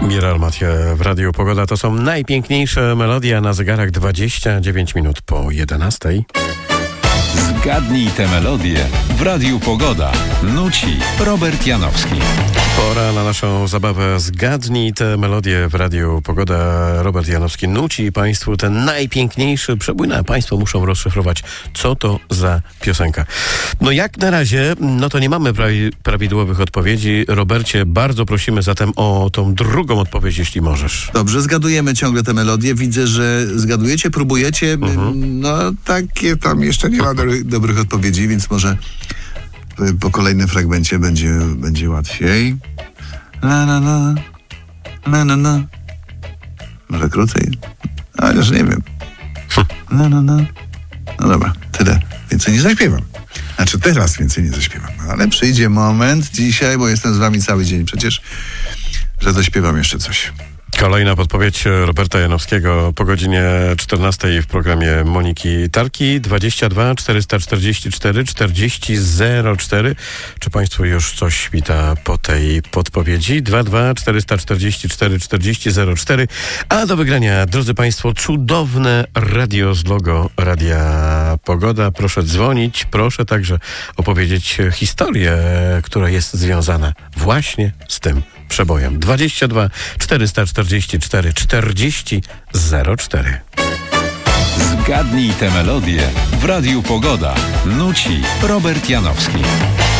Miral Mathieu w Radiu Pogoda. To są najpiękniejsze melodie, a na zegarach 29 minut po 11. Zgadnij tę melodię w Radiu Pogoda. Nuci Robert Janowski. Pora na naszą zabawę. Zgadnij tę melodię w Radiu Pogoda. Robert Janowski nuci Państwu ten najpiękniejszy przebój. No, Państwo muszą rozszyfrować, co to za piosenka. No jak na razie, no to nie mamy prawidłowych odpowiedzi. Robercie, bardzo prosimy zatem o tą drugą odpowiedź, jeśli możesz. Dobrze, zgadujemy ciągle tę melodię. Widzę, że zgadujecie, próbujecie. No takie tam jeszcze nie ma dobrych odpowiedzi, więc może po kolejnym fragmencie będzie łatwiej. La la la, la la la. Może krócej? Ale że nie wiem. La la la. No dobra, tyle. Więcej nie zaśpiewam. Znaczy teraz więcej nie zaśpiewam. Ale przyjdzie moment dzisiaj, bo jestem z wami cały dzień przecież, że dośpiewam jeszcze coś. Kolejna podpowiedź Roberta Janowskiego po godzinie 14 w programie Moniki Tarki. 22 444 4004. Czy Państwu już coś świta po tej podpowiedzi? 22 444 4004. A do wygrania, drodzy Państwo, cudowne radio z logo Radia Pogoda. Proszę dzwonić, proszę także opowiedzieć historię, która jest związana właśnie z tym przebojem. 22 444 4004. Zgadnij tę melodię w Radiu Pogoda. Nuci Robert Janowski.